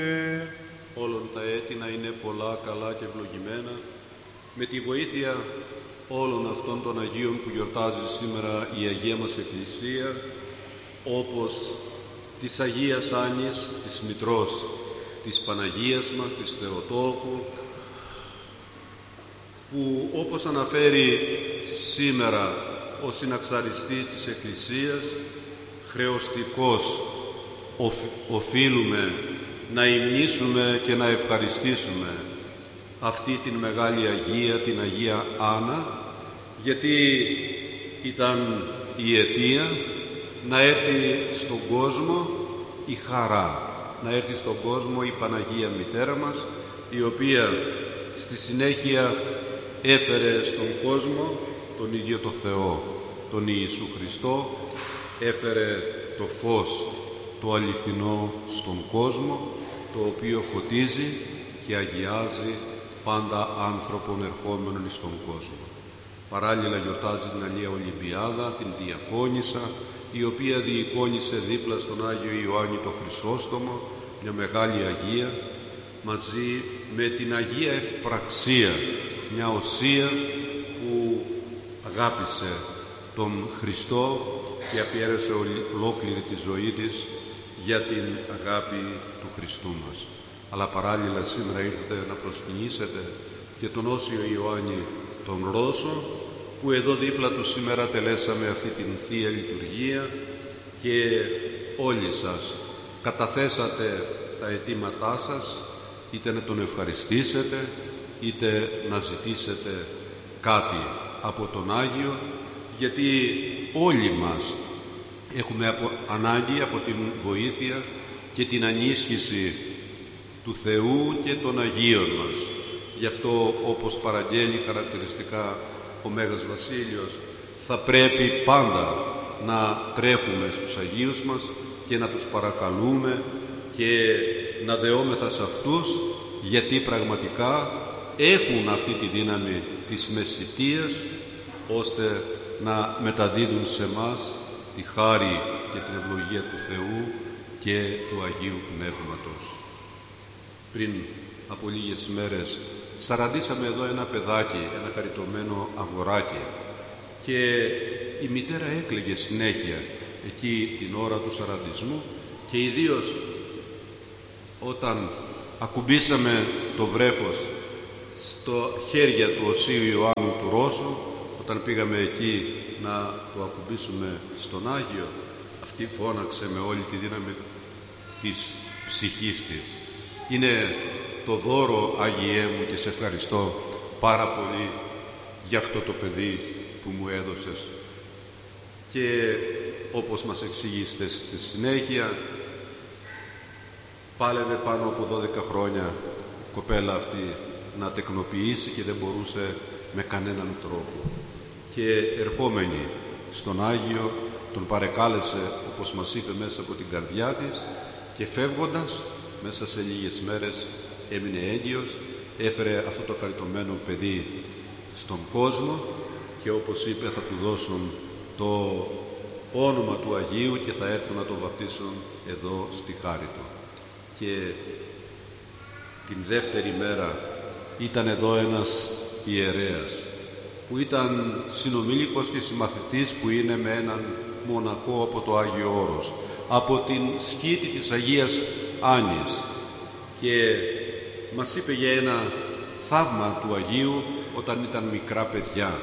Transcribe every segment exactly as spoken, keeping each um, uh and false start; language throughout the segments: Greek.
Όλων τα έτη να είναι πολλά, καλά και ευλογημένα, με τη βοήθεια όλων αυτών των Αγίων που γιορτάζει σήμερα η Αγία μας Εκκλησία, όπως της Αγίας Άννης, της Μητρός της Παναγίας μας, της Θεοτόκου, που όπως αναφέρει σήμερα ο συναξαριστής της Εκκλησίας, χρεωστικός οφείλουμε να υμνήσουμε και να ευχαριστήσουμε αυτή την μεγάλη Αγία, την Αγία Άννα, γιατί ήταν η αιτία να έρθει στον κόσμο η χαρά, να έρθει στον κόσμο η Παναγία Μητέρα μας, η οποία στη συνέχεια έφερε στον κόσμο τον ίδιο το Θεό, τον Ιησού Χριστό, έφερε το φως το αληθινό στον κόσμο, το οποίο φωτίζει και αγιάζει πάντα άνθρωπον ερχόμενον στον κόσμο. Παράλληλα γιορτάζει την Αγία Ολυμπιάδα, την Διακόνισσα, η οποία διεικόνισε δίπλα στον Άγιο Ιωάννη το Χρυσόστομο, μια μεγάλη Αγία, μαζί με την Αγία Ευπραξία, μια οσία που αγάπησε τον Χριστό και αφιέρωσε ολόκληρη τη ζωή της για την αγάπη του Χριστού μας. Αλλά παράλληλα σήμερα ήρθατε να προσκυνήσετε και τον Όσιο Ιωάννη τον Ρώσο, που εδώ δίπλα του σήμερα τελέσαμε αυτή την Θεία Λειτουργία και όλοι σας καταθέσατε τα αιτήματά σας, είτε να τον ευχαριστήσετε, είτε να ζητήσετε κάτι από τον Άγιο, γιατί όλοι μας έχουμε από, ανάγκη από την βοήθεια και την ανίσχυση του Θεού και των Αγίων μας. Γι' αυτό, όπως παραγγέλει χαρακτηριστικά ο Μέγας Βασίλειος, θα πρέπει πάντα να τρέχουμε στους Αγίους μας και να τους παρακαλούμε και να δεόμεθα σε αυτούς, γιατί πραγματικά έχουν αυτή τη δύναμη της μεσιτείας, ώστε να μεταδίδουν σε μας τη χάρη και την ευλογία του Θεού και του Αγίου Πνεύματος. Πριν από λίγες μέρες σαραντήσαμε εδώ ένα παιδάκι, ένα χαριτωμένο αγοράκι, και η μητέρα έκλαιγε συνέχεια εκεί την ώρα του σαραντισμού, και ιδίως όταν ακουμπήσαμε το βρέφος στο χέρια του Οσίου Ιωάννου του Ρώσου, όταν πήγαμε εκεί να το ακουμπήσουμε στον Άγιο, αυτή φώναξε με όλη τη δύναμη της ψυχής της: είναι το δώρο, Άγιέ μου, και σε ευχαριστώ πάρα πολύ για αυτό το παιδί που μου έδωσες. Και όπως μας εξηγήσετε στη συνέχεια, πάλευε πάνω από δώδεκα χρόνια η κοπέλα αυτή να τεκνοποιήσει και δεν μπορούσε με κανέναν τρόπο. Και ερχόμενη στον Άγιο τον παρεκάλεσε, όπως μας είπε, μέσα από την καρδιά της, και φεύγοντας μέσα σε λίγες μέρες έμεινε έγκυος, έφερε αυτό το χαριτωμένο παιδί στον κόσμο, και όπως είπε θα του δώσουν το όνομα του Αγίου και θα έρθουν να το βαπτίσουν εδώ στη χάρη του. Και την δεύτερη μέρα ήταν εδώ ένας ιερέας που ήταν συνομήλικος και συμμαθητής, που είναι με έναν μοναχό από το Άγιο Όρος, από την σκήτη της Αγίας Άννης, και μας είπε για ένα θαύμα του Αγίου όταν ήταν μικρά παιδιά.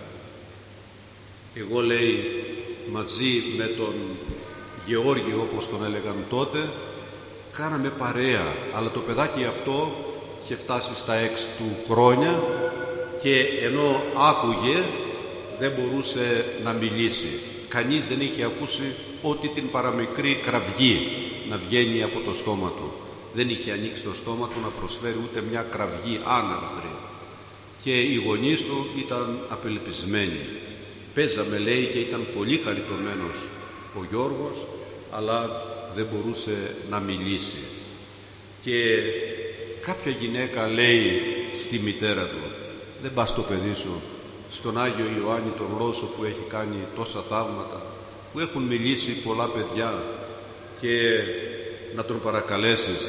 Εγώ, λέει, μαζί με τον Γεώργιο, όπως τον έλεγαν τότε, κάναμε παρέα, αλλά το παιδάκι αυτό είχε φτάσει στα έξι του χρόνια, και ενώ άκουγε δεν μπορούσε να μιλήσει. Κανείς δεν είχε ακούσει ότι την παραμικρή κραυγή να βγαίνει από το στόμα του. Δεν είχε ανοίξει το στόμα του να προσφέρει ούτε μια κραυγή άναρδρη. Και οι γονείς του ήταν απελπισμένοι. Παίζαμε, λέει, και ήταν πολύ χαριτωμένος ο Γιώργος, αλλά δεν μπορούσε να μιλήσει. Και κάποια γυναίκα λέει στη μητέρα του: δεν πας το παιδί σου στον Άγιο Ιωάννη τον Ρώσο, που έχει κάνει τόσα θαύματα, που έχουν μιλήσει πολλά παιδιά, και να τον παρακαλέσεις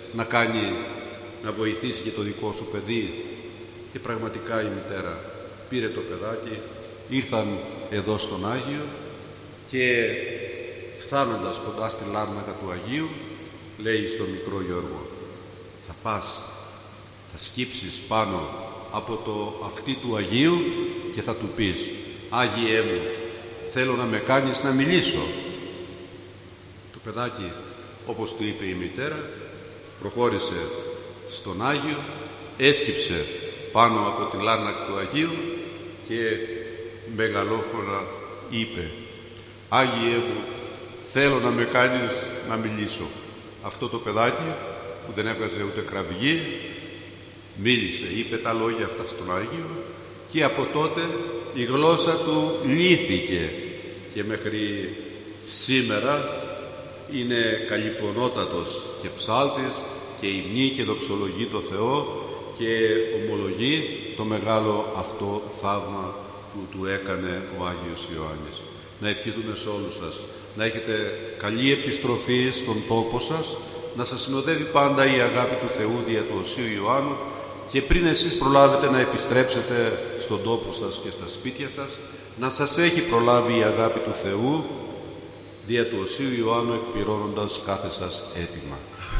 να κάνει, να βοηθήσει και το δικό σου παιδί. Και πραγματικά η μητέρα πήρε το παιδάκι, ήρθαν εδώ στον Άγιο και φτάνοντας κοντά στη λάρνακα του Αγίου, λέει στο μικρό Γιώργο, θα πας, θα σκύψεις πάνω από το αυτί του Αγίου και θα του πεις, Άγιέ μου, θέλω να με κάνεις να μιλήσω. Το παιδάκι, όπως του είπε η μητέρα, προχώρησε στον Άγιο, έσκυψε πάνω από τη λάρνακα του Αγίου και μεγαλόφωνα είπε, Άγιέ μου, θέλω να με κάνεις να μιλήσω. Αυτό το παιδάκι που δεν έβγαζε ούτε κραυγή, μίλησε, είπε τα λόγια αυτά στον Άγιο και από τότε η γλώσσα του λύθηκε και μέχρι σήμερα είναι καλυφωνότατος και ψάλτης και υμνεί και δοξολογεί το Θεό και ομολογεί το μεγάλο αυτό θαύμα που του έκανε ο Άγιος Ιωάννης. Να ευχηθούμε σε όλους σας να έχετε καλή επιστροφή στον τόπο σας, να σας συνοδεύει πάντα η αγάπη του Θεού δια του Οσίου Ιωάννου και πριν εσείς προλάβετε να επιστρέψετε στον τόπο σας και στα σπίτια σας, να σας έχει προλάβει η αγάπη του Θεού δια του Οσίου Ιωάννου εκπληρώνοντας κάθε σας αίτημα.